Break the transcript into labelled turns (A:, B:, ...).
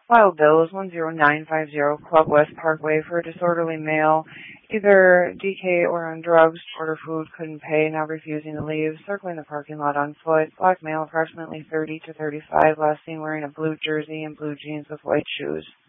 A: Wild Bills 10950 Club West Parkway for a disorderly male, either DK or on drugs, order food, couldn't pay, now refusing to leave, circling the parking lot on foot, black male approximately 30 to 35, last seen wearing a blue jersey and blue jeans with white shoes.